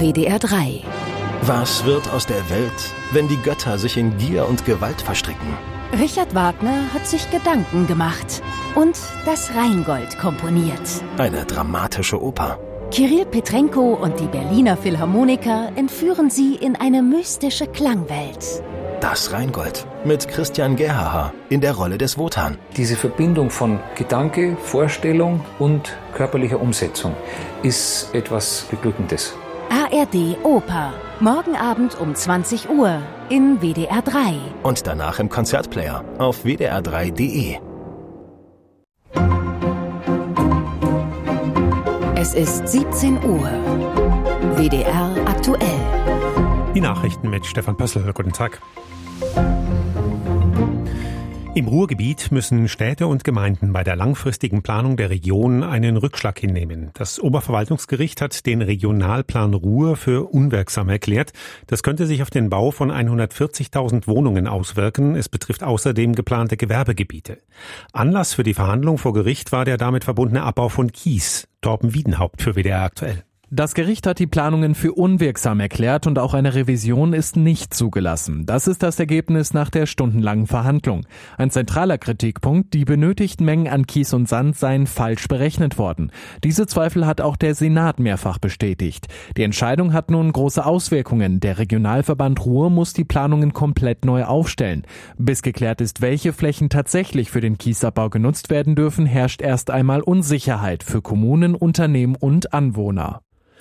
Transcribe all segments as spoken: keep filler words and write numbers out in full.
W D R drei. Was wird aus der Welt, wenn die Götter sich in Gier und Gewalt verstricken? Richard Wagner hat sich Gedanken gemacht und das Rheingold komponiert. Eine dramatische Oper. Kirill Petrenko und die Berliner Philharmoniker entführen sie in eine mystische Klangwelt. Das Rheingold mit Christian Gerhaher in der Rolle des Wotan. Diese Verbindung von Gedanke, Vorstellung und körperlicher Umsetzung ist etwas Beglückendes. A R D Oper. Morgen Abend um zwanzig Uhr in W D R drei. Und danach im Konzertplayer auf w d r drei punkt d e. Es ist siebzehn Uhr. W D R aktuell. Die Nachrichten mit Stefan Pössl. Guten Tag. Im Ruhrgebiet müssen Städte und Gemeinden bei der langfristigen Planung der Region einen Rückschlag hinnehmen. Das Oberverwaltungsgericht hat den Regionalplan Ruhr für unwirksam erklärt. Das könnte sich auf den Bau von hundertvierzigtausend Wohnungen auswirken. Es betrifft außerdem geplante Gewerbegebiete. Anlass für die Verhandlung vor Gericht war der damit verbundene Abbau von Kies. Torben Wiedenhaupt für W D R aktuell. Das Gericht hat die Planungen für unwirksam erklärt und auch eine Revision ist nicht zugelassen. Das ist das Ergebnis nach der stundenlangen Verhandlung. Ein zentraler Kritikpunkt: die benötigten Mengen an Kies und Sand seien falsch berechnet worden. Diese Zweifel hat auch der Senat mehrfach bestätigt. Die Entscheidung hat nun große Auswirkungen. Der Regionalverband Ruhr muss die Planungen komplett neu aufstellen. Bis geklärt ist, welche Flächen tatsächlich für den Kiesabbau genutzt werden dürfen, herrscht erst einmal Unsicherheit für Kommunen, Unternehmen und Anwohner.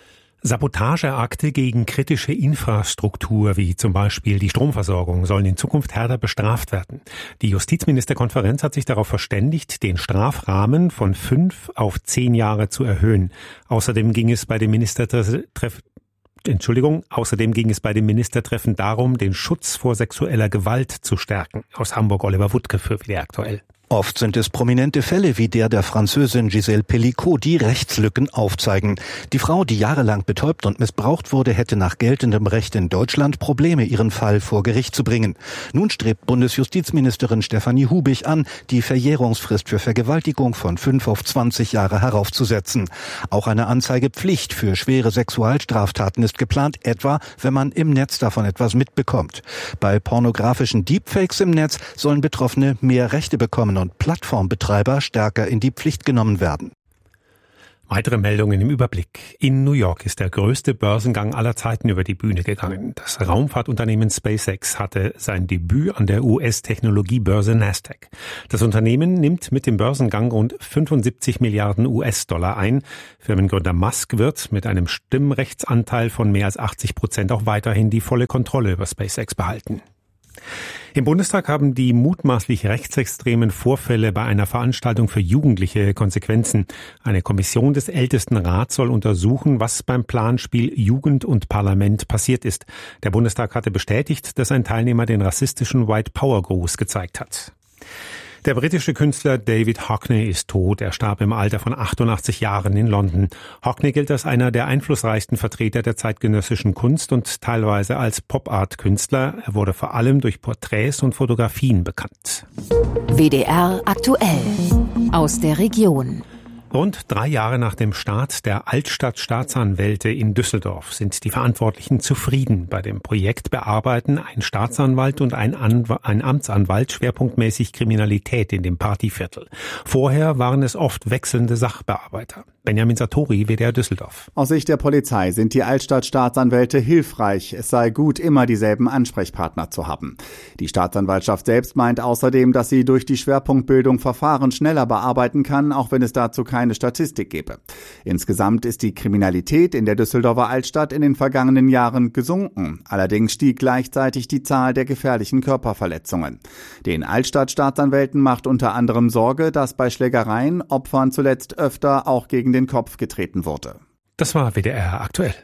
Sabotageakte gegen kritische Infrastruktur, wie zum Beispiel die Stromversorgung, sollen in Zukunft härter bestraft werden. Die Justizministerkonferenz hat sich darauf verständigt, den Strafrahmen von fünf auf zehn Jahre zu erhöhen. Außerdem ging es bei dem Ministertreffen Entschuldigung, außerdem ging es bei dem Ministertreffen darum, den Schutz vor sexueller Gewalt zu stärken. Aus Hamburg Oliver Wuttke für W D R aktuell. Oft sind es prominente Fälle wie der der Französin Gisèle Pelicot, die Rechtslücken aufzeigen. Die Frau, die jahrelang betäubt und missbraucht wurde, hätte nach geltendem Recht in Deutschland Probleme, ihren Fall vor Gericht zu bringen. Nun strebt Bundesjustizministerin Stefanie Hubig an, die Verjährungsfrist für Vergewaltigung von fünf auf zwanzig Jahre heraufzusetzen. Auch eine Anzeigepflicht für schwere Sexualstraftaten ist geplant, etwa wenn man im Netz davon etwas mitbekommt. Bei pornografischen Deepfakes im Netz sollen Betroffene mehr Rechte bekommen und Plattformbetreiber stärker in die Pflicht genommen werden. Weitere Meldungen im Überblick. In New York ist der größte Börsengang aller Zeiten über die Bühne gegangen. Das Raumfahrtunternehmen SpaceX hatte sein Debüt an der U S-Technologiebörse Nasdaq. Das Unternehmen nimmt mit dem Börsengang rund fünfundsiebzig Milliarden U S-Dollar ein. Firmengründer Musk wird mit einem Stimmrechtsanteil von mehr als achtzig Prozent auch weiterhin die volle Kontrolle über SpaceX behalten. Im Bundestag haben die mutmaßlich rechtsextremen Vorfälle bei einer Veranstaltung für Jugendliche Konsequenzen. Eine Kommission des Ältestenrats soll untersuchen, was beim Planspiel Jugend und Parlament passiert ist. Der Bundestag hatte bestätigt, dass ein Teilnehmer den rassistischen White Power Gruß gezeigt hat. Der britische Künstler David Hockney ist tot. Er starb im Alter von achtundachtzig Jahren in London. Hockney gilt als einer der einflussreichsten Vertreter der zeitgenössischen Kunst und teilweise als Pop-Art-Künstler. Er wurde vor allem durch Porträts und Fotografien bekannt. W D R aktuell. Aus der Region. Rund drei Jahre nach dem Start der Altstadt-Staatsanwälte in Düsseldorf sind die Verantwortlichen zufrieden. Bei dem Projekt bearbeiten ein Staatsanwalt und ein, Anw- ein Amtsanwalt schwerpunktmäßig Kriminalität in dem Partyviertel. Vorher waren es oft wechselnde Sachbearbeiter. Benjamin Satori, W D R Düsseldorf. Aus Sicht der Polizei sind die Altstadt-Staatsanwälte hilfreich. Es sei gut, immer dieselben Ansprechpartner zu haben. Die Staatsanwaltschaft selbst meint außerdem, dass sie durch die Schwerpunktbildung Verfahren schneller bearbeiten kann, auch wenn es dazu keine Statistik gäbe. Insgesamt ist die Kriminalität in der Düsseldorfer Altstadt in den vergangenen Jahren gesunken. Allerdings stieg gleichzeitig die Zahl der gefährlichen Körperverletzungen. Den Altstadt-Staatsanwälten macht unter anderem Sorge, dass bei Schlägereien Opfern zuletzt öfter auch gegen den Kopf getreten wurde. Das war W D R aktuell.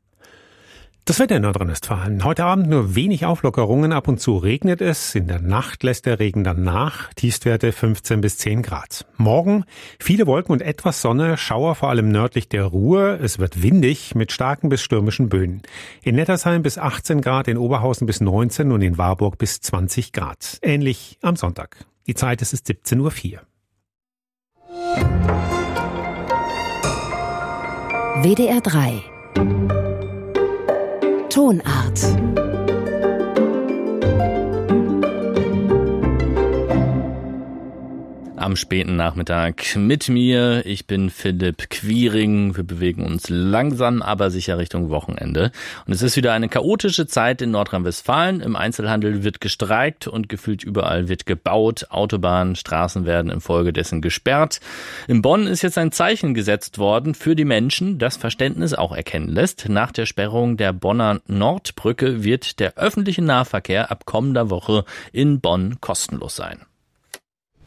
Das Wetter in Nordrhein-Westfalen. Heute Abend nur wenig Auflockerungen, ab und zu regnet es. In der Nacht lässt der Regen dann nach. Tiefstwerte fünfzehn bis zehn Grad. Morgen viele Wolken und etwas Sonne, Schauer vor allem nördlich der Ruhr. Es wird windig mit starken bis stürmischen Böen. In Nettersheim bis achtzehn Grad, in Oberhausen bis neunzehn und in Warburg bis zwanzig Grad. Ähnlich am Sonntag. Die Zeit ist siebzehn Uhr vier. W D R drei. Tonart. Am späten Nachmittag mit mir. Ich bin Philipp Quiring. Wir bewegen uns langsam, aber sicher Richtung Wochenende. Und es ist wieder eine chaotische Zeit in Nordrhein-Westfalen. Im Einzelhandel wird gestreikt und gefühlt überall wird gebaut. Autobahnen, Straßen werden infolgedessen gesperrt. In Bonn ist jetzt ein Zeichen gesetzt worden für die Menschen, das Verständnis auch erkennen lässt. Nach der Sperrung der Bonner Nordbrücke wird der öffentliche Nahverkehr ab kommender Woche in Bonn kostenlos sein.